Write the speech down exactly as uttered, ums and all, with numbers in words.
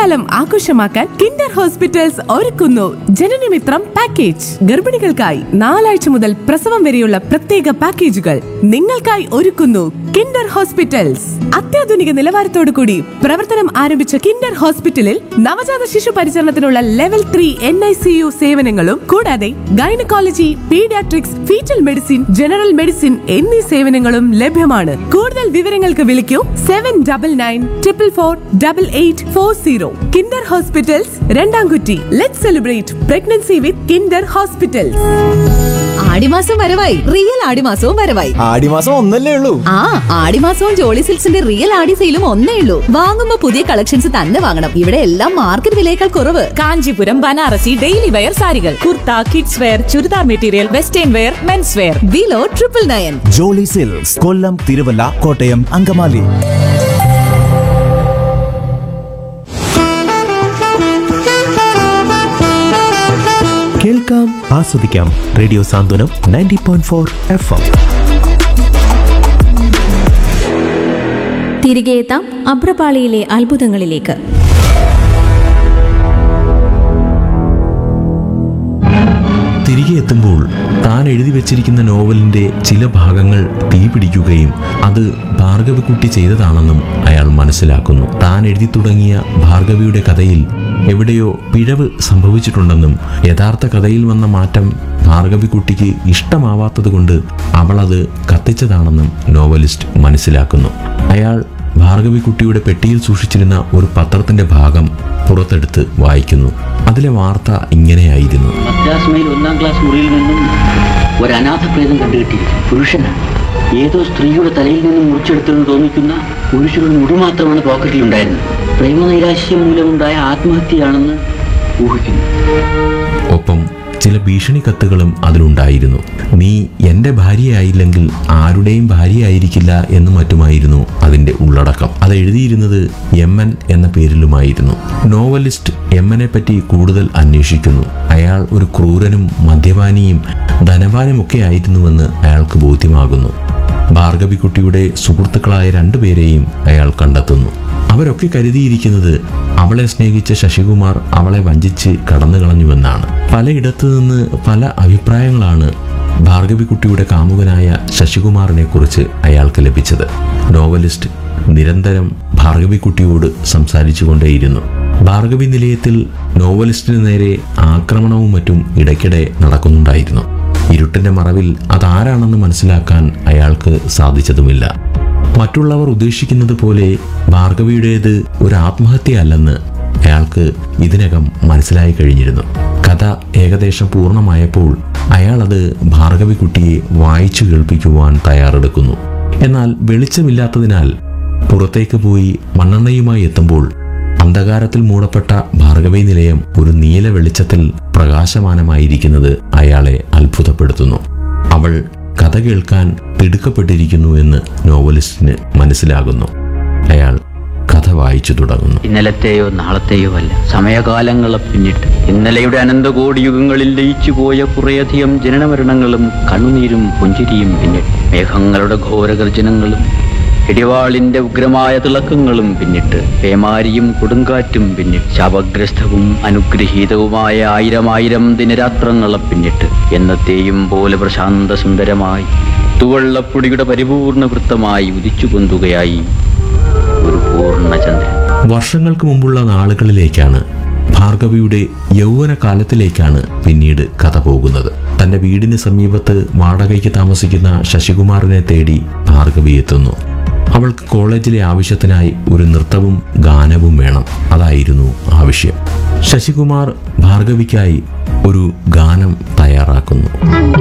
കുട്ടിക്കാലം ആഘോഷമാക്കാൻ Kinder hospitals ഒരുക്കുന്നു ജനനമിത്രം പാക്കേജ്. ഗർഭിണികൾക്കായി നാലാഴ്ച മുതൽ പ്രസവം വരെയുള്ള പ്രത്യേക പാക്കേജുകൾ നിങ്ങൾക്കായി ഒരുക്കുന്നു കിൻഡർ ഹോസ്പിറ്റൽസ്. അത്യാധുനിക നിലവാരത്തോടു കൂടി പ്രവർത്തനം ആരംഭിച്ച കിൻഡർ ഹോസ്പിറ്റലിൽ നവജാത ശിശു പരിചരണത്തിനുള്ള level three N I C U സേവനങ്ങളും കൂടാതെ gynaecology, paediatrics, fetal medicine, general medicine എന്നീ സേവനങ്ങളും ലഭ്യമാണ്. കൂടുതൽ വിവരങ്ങൾക്ക് വിളിക്കൂ seven double nine triple four double eight four zero. Kinder hospitals, രണ്ടാംകുറ്റി. Let's celebrate pregnancy with Kinder hospitals. ആടിമാസം വരവായി, റിയൽ ആടിമാസവും വരവായി. ആടിമാസം ഒന്നല്ലേ ഉള്ളൂ? ആ, ആടിമാസവും ജോളി സിൽക്സിന്റെ റിയൽ ആടി സെയിലും ഒന്നേ ഉള്ളൂ. വാങ്ങുമ്പോ പുതിയ കളക്ഷൻസ് തന്നെ വാങ്ങണം. ഇവിടെ എല്ലാം മാർക്കറ്റ് വിലയേക്കാൾ കുറവ്. കാഞ്ചീപുരം, ബനാറസി, ഡെയിലി വെയർ സാരികൾ, kurta, kids wear, churidar material, western wear, men's wear. Below triple nine. Jolly silks, കൊല്ലം, തിരുവല്ല, കോട്ടയം, അങ്കമാലി. കേൾക്കാം, ആസ്വദിക്കാം. റേഡിയോ സാന്ത്വനം ninety point four F M. തിരികെ എത്താം അഭ്രപാളിയിലെ അത്ഭുതങ്ങളിലേക്ക്. തിരികെ എത്തുമ്പോൾ താൻ എഴുതി വെച്ചിരിക്കുന്ന നോവലിന്റെ ചില ഭാഗങ്ങൾ തീപിടിക്കുകയും അത് ഭാർഗവിക്കുട്ടി ചെയ്തതാണെന്നും അയാൾ മനസ്സിലാക്കുന്നു. താൻ എഴുതി തുടങ്ങിയ ഭാർഗവിയുടെ കഥയിൽ എവിടെയോ പിഴവ് സംഭവിച്ചിട്ടുണ്ടെന്നും യഥാർത്ഥ കഥയിൽ വന്ന മാറ്റം ഭാർഗവിക്കുട്ടിക്ക് ഇഷ്ടമാവാത്തതുകൊണ്ട് അവളത് കത്തിച്ചതാണെന്നും നോവലിസ്റ്റ് മനസ്സിലാക്കുന്നു. അയാൾ ഭാർഗവിക്കുട്ടിയുടെ പെട്ടിയിൽ സൂക്ഷിച്ചിരുന്ന ഒരു പത്രത്തിന്റെ ഭാഗം പുറത്തെടുത്ത് വായിക്കുന്നു. അതിലെ വാർത്ത ഇങ്ങനെയായിരുന്നു: മദ്രാസ് മെയിൽ ഒന്നാം ക്ലാസ് മുറിയിൽ നിന്നും ഒരു അനാഥ പ്രേതം കണ്ടുകിട്ടിയിരിക്കുന്നു. പുരുഷനാണ്. ഏതോ സ്ത്രീയുടെ തലയിൽ നിന്നും മുറിച്ചെടുത്തെന്ന് തോന്നിക്കുന്ന പുരുഷരുടെ മുടി മാത്രമാണ് പോക്കറ്റിലുണ്ടായിരുന്നത്. പ്രേമനൈരാശ്യം മൂലമുണ്ടായ ആത്മഹത്യയാണെന്ന് ഊഹിക്കുന്നു. ഒപ്പം ചില ഭീഷണി കത്തുകളും അതിലുണ്ടായിരുന്നു. നീ എൻ്റെ ഭാര്യയായില്ലെങ്കിൽ ആരുടെയും ഭാര്യയായിരിക്കില്ല എന്ന് മറ്റുമായിരുന്നു അതിൻ്റെ ഉള്ളടക്കം. അത് എഴുതിയിരുന്നത് എം എൻ എന്ന പേരിലുമായിരുന്നു. നോവലിസ്റ്റ് എം എനെ പറ്റി കൂടുതൽ അന്വേഷിക്കുന്നു. അയാൾ ഒരു ക്രൂരനും മദ്യപാനിയും ധനവാനുമൊക്കെ ആയിരുന്നുവെന്ന് അയാൾക്ക് ബോധ്യമാകുന്നു. ഭാർഗവിക്കുട്ടിയുടെ സുഹൃത്തുക്കളായ രണ്ടുപേരെയും അയാൾ കണ്ടെത്തുന്നു. അവരൊക്കെ കരുതിയിരിക്കുന്നത് അവളെ സ്നേഹിച്ച ശശികുമാർ അവളെ വഞ്ചിച്ച് കടന്നു കളഞ്ഞുവെന്നാണ്. പലയിടത്തു നിന്ന് പല അഭിപ്രായങ്ങളാണ് ഭാർഗവിക്കുട്ടിയുടെ കാമുകനായ ശശികുമാറിനെ കുറിച്ച് അയാൾക്ക് ലഭിച്ചത്. നോവലിസ്റ്റ് നിരന്തരം ഭാർഗവിക്കുട്ടിയോട് സംസാരിച്ചു കൊണ്ടേയിരുന്നു. ഭാർഗവി നിലയത്തിൽ നോവലിസ്റ്റിന് നേരെ ആക്രമണവും മറ്റും ഇടയ്ക്കിടെ നടക്കുന്നുണ്ടായിരുന്നു. ഇരുട്ടിന്റെ മറവിൽ അതാരാണെന്ന് മനസ്സിലാക്കാൻ അയാൾക്ക് സാധിച്ചതുമില്ല. മറ്റുള്ളവർ ഉദ്ദേശിക്കുന്നത് പോലെ ഭാർഗവിയുടേത് ഒരു ആത്മഹത്യയല്ലെന്ന് അയാൾക്ക് ഇതിനകം മനസ്സിലായി കഴിഞ്ഞിരുന്നു. കഥ ഏകദേശം പൂർണ്ണമായപ്പോൾ അയാളത് ഭാർഗവിക്കുട്ടിയെ വായിച്ചു കേൾപ്പിക്കുവാൻ തയ്യാറെടുക്കുന്നു. എന്നാൽ വെളിച്ചമില്ലാത്തതിനാൽ പുറത്തേക്ക് പോയി മണ്ണെണ്ണയുമായി എത്തുമ്പോൾ അന്ധകാരത്തിൽ മൂടപ്പെട്ട ഭാർഗവി നിലയം ഒരു നീല വെളിച്ചത്തിൽ പ്രകാശമാനമായിരിക്കുന്നത് അയാളെ അത്ഭുതപ്പെടുത്തുന്നു. അവൾ കഥ കേൾക്കാൻ തിടുക്കപ്പെട്ടിരിക്കുന്നു എന്ന് നോവലിസ്റ്റിന് മനസ്സിലാകുന്നു. അയാൾ കഥ വായിച്ചു തുടങ്ങുന്നു. ഇന്നലത്തെയോ നാളത്തെയോ അല്ല, സമയകാലങ്ങളെ പിന്നിട്ട് ഇന്നലെയുടെ അനന്തകോടി യുഗങ്ങളിൽ ലയിച്ചു പോയ കുറേയധികം ജനനമരണങ്ങളും കണ്ണുനീരും പുഞ്ചിരിയും പിന്നിട്ട് മേഘങ്ങളുടെ ഘോരഗർജനങ്ങളും ഇടിവാളിന്റെ ഉഗ്രമായ തിളക്കങ്ങളും പിന്നിട്ട് പേമാരിയും കൊടുങ്കാറ്റും പിന്നിട്ട് ശാപഗ്രസ്തവും അനുഗ്രഹീതവുമായ ആയിരം ആയിരം ദിനരാത്രങ്ങളെ പിന്നിട്ട് എന്നത്തെയും പോലെ പ്രശാന്ത സുന്ദരമായി തുവള്ളപ്പൊടിയുടെ പരിപൂർണ വൃത്തമായി ഉദിച്ചു പൊന്തുകയായി ഒരു പൂർണ്ണചന്ദ്രൻ. വർഷങ്ങൾക്ക് മുമ്പുള്ള നാളുകളിലേക്കാണ്, ഭാർഗവിയുടെ യൗവനകാലത്തിലേക്കാണ് പിന്നീട് കഥ പോകുന്നത്. തന്റെ വീടിന് സമീപത്ത് വാടകയ്ക്ക് താമസിക്കുന്ന ശശികുമാറിനെ തേടി ഭാർഗവി എത്തുന്നു. അവൾക്ക് കോളേജിലെ ആവശ്യത്തിനായി ഒരു നൃത്തവും ഗാനവും വേണം. അതായിരുന്നു ആവശ്യം. ശശികുമാർ ഭാർഗവിക്കായി ഒരു ഗാനം തയ്യാറാക്കുന്നു.